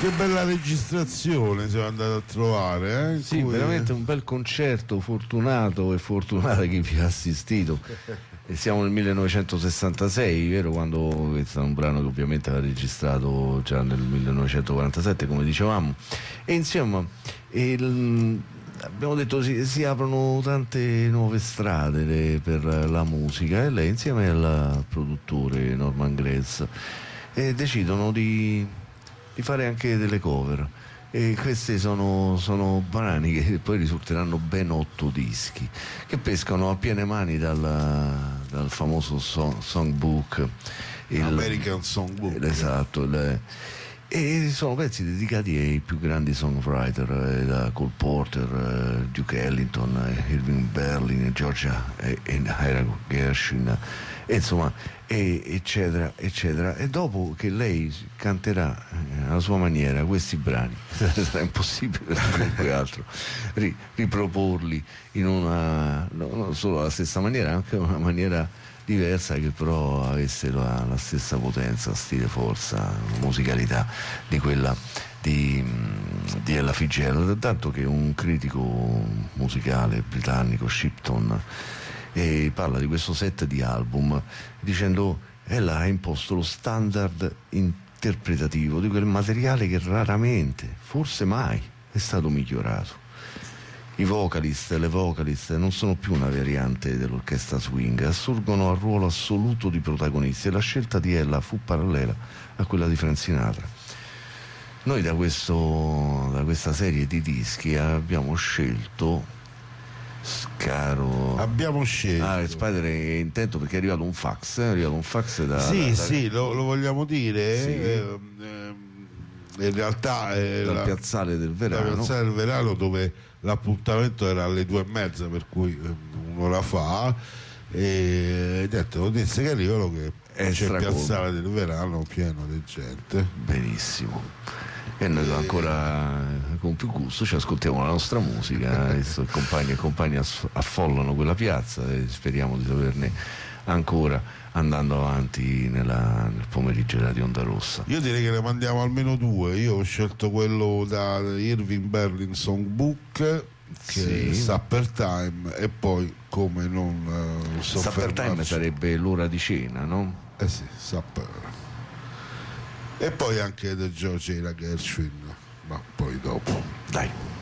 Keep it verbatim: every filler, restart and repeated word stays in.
Che bella registrazione siamo andati a trovare, eh? Sì, cui... veramente un bel concerto, fortunato e fortunata chi vi ha assistito. E siamo nel millenovecentosessantasei, vero? Quando questo è un brano che ovviamente aveva registrato già nel millenovecentoquarantasette, come dicevamo. E insomma, il, abbiamo detto si, si aprono tante nuove strade le, per la musica, e lei insieme al produttore Norman Gratz e decidono di, di fare anche delle cover. E questi sono, sono brani che poi risulteranno ben otto dischi che pescano a piene mani dal, dal famoso song, songbook, il, American Songbook. Esatto, il, e sono pezzi dedicati ai più grandi songwriter, eh, da Cole Porter, eh, Duke Ellington, eh, Irving Berlin, Georgia e, e Ira Gershwin, e insomma, e, eccetera, eccetera. E dopo che lei canterà eh, alla sua maniera questi brani, sarà impossibile per chiunque altro ri, riproporli in una, no, non solo alla stessa maniera, anche in una maniera diversa che però avesse la, la stessa potenza, stile, forza, musicalità di quella di, di Ella Fitzgerald, tanto che un critico musicale britannico, Shipton, e parla di questo set di album dicendo: ella ha imposto lo standard interpretativo di quel materiale che raramente, forse mai, è stato migliorato. I vocalist e le vocalist non sono più una variante dell'orchestra swing, assurgono al ruolo assoluto di protagonisti, e la scelta di ella fu parallela a quella di Frank Sinatra. Noi da, questo, da questa serie di dischi abbiamo scelto, caro... Abbiamo scelto... Ah, Spider è intento perché è arrivato un fax, è arrivato un fax da... Sì, da, sì, da... Lo, lo vogliamo dire, sì. eh, eh, in realtà è dal la, piazzale del Verano, dal piazzale del Verano, dove l'appuntamento era alle due e mezza, per cui un'ora fa, e detto notizie che arrivano che è c'è il piazzale come. del Verano pieno di gente. Benissimo. E noi e... ancora con più gusto ci ascoltiamo la nostra musica, adesso compagni e compagni affollano quella piazza e speriamo di saperne ancora andando avanti nella, nel pomeriggio della di Onda Rossa. Io direi che ne mandiamo almeno due. Io ho scelto quello da Irving Berlin Songbook, che sì. è Supper Time, e poi come non uh, Supper Time sarebbe l'ora di cena, no? Eh sì, Supper. E poi anche The George Ira Gershwin, ma poi dopo. Dai.